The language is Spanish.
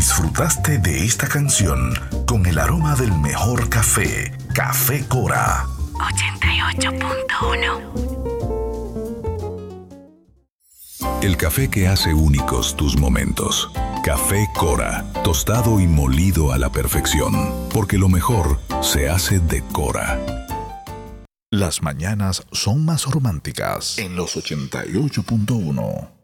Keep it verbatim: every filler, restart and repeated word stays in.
Disfrutaste de esta canción con el aroma del mejor café, Café Cora. ochenta y ocho punto uno. El café que hace únicos tus momentos. Café Cora, tostado y molido a la perfección, porque lo mejor se hace de Cora. Las mañanas son más románticas en los ochenta y ocho punto uno.